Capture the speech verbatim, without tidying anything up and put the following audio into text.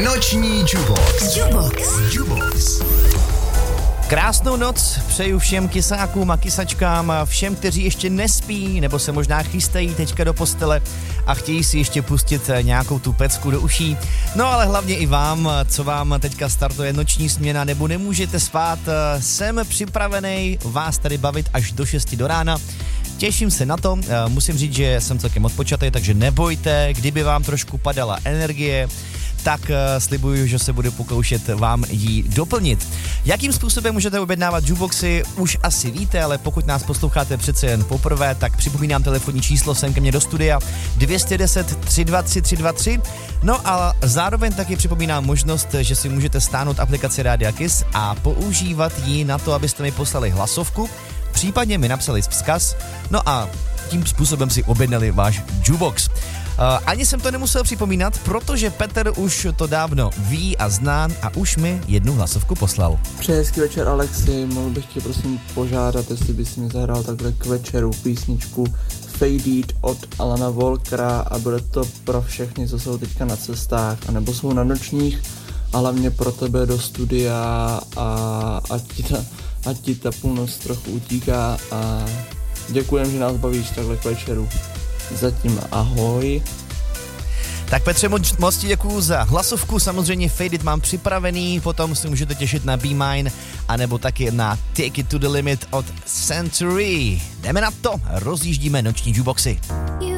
Noční Jubox. Jubox. Jubox. Krásnou noc přeju všem kysákům a kysačkám a všem, kteří ještě nespí nebo se možná chystají teďka do postele a chtějí si ještě pustit nějakou tu pecku do uší. No ale hlavně i vám, co vám teďka startuje noční směna nebo nemůžete spát, jsem připravený vás tady bavit až do šesti do rána. Těším se na to, musím říct, že jsem celkem odpočatý, takže nebojte, kdyby vám trošku padala energie, tak uh, slibuju, že se budu pokoušet vám ji doplnit. Jakým způsobem můžete objednávat Juboxy, už asi víte, ale pokud nás posloucháte přece jen poprvé, tak připomínám telefonní číslo sem ke mně do studia dvě jedna nula tři dva tři tři dva tři. No a zároveň taky připomínám možnost, že si můžete stáhnout aplikaci Rádia Kiss a používat ji na to, abyste mi poslali hlasovku, případně mi napsali vzkaz, no a tím způsobem si objednali váš Jubox. Uh, ani jsem to nemusel připomínat, protože Petr už to dávno ví a zná a už mi jednu hlasovku poslal. Přeji hezký večer, Alexi, mohl bych tě prosím požádat, jestli bys mi zahrál takhle k večeru písničku Faded od Alana Walkera a bude to pro všechny, co jsou teďka na cestách anebo jsou na nočních a hlavně pro tebe do studia a ať ti ta, ať ti ta půlnoc trochu utíká a děkujem, že nás bavíš takhle k večeru. Zatím ahoj. Tak Petře, moc, moc ti děkuju za hlasovku, samozřejmě Faded mám připravený, potom si můžete těšit na Be Mine, anebo taky na Take It To The Limit od Century. Jdeme na to, rozjíždíme noční Juboxy.